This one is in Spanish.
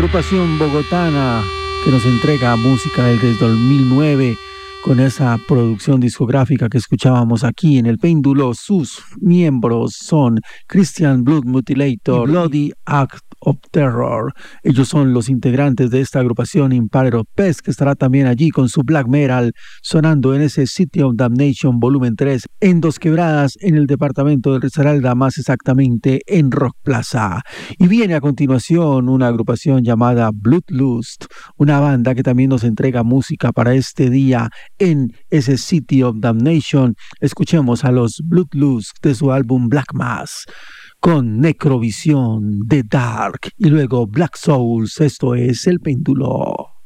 agrupación bogotana que nos entrega música desde 2009 con esa producción discográfica que escuchábamos aquí en El Péndulo. Sus miembros son Christian Blood Mutilator y Bloody Act of Terror. Ellos son los integrantes de esta agrupación Empire of Pest, que estará también allí con su black metal sonando en ese City of Damnation volumen 3 en Dos Quebradas, en el departamento de Risaralda, más exactamente en Rock Plaza. Y viene a continuación una agrupación llamada Bloodlust, una banda que también nos entrega música para este día en ese City of Damnation. Escuchemos a los Bloodlust de su álbum Black Mass con Necrovision, The Dark y luego Black Souls. Esto es El Péndulo.